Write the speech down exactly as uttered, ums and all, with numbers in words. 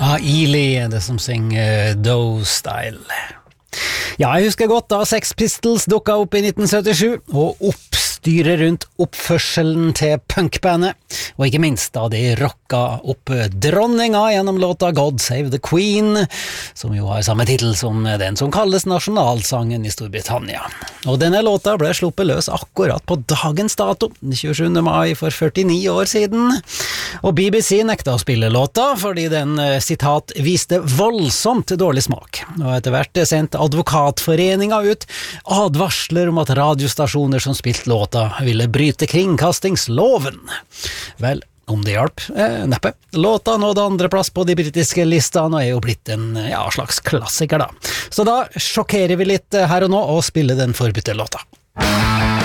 Ja, Ely er det som synger Doe Style. Ja, jeg husker godt da Sex Pistols dukket opp i nitten syttisju, og oppstyret rundt oppførselen til punkbandet, og ikke minst da de rocka opp dronninga gjennom låta God Save the Queen, som jo har samme titel som den som kalles nasjonalsangen i Storbritannia. Og denne låta ble sluppet løs akkurat på dagens dato, tjuesjuende mai for førtini år siden, og B B C nekta å spille låta fordi den, sitat, viste voldsomt dårlig smak, og etter hvert sendte Advokatforeninga ut advarsler om at radiostasjoner som spilte låta ville bryte kringkastingsloven. Vel, om det hjalp, eh, neppe. Låta nådde andreplass på de britiske listene og er jo blitt en ja, slags klassiker da. Så da sjokkerer vi litt her og nå og spiller den forbudte låta.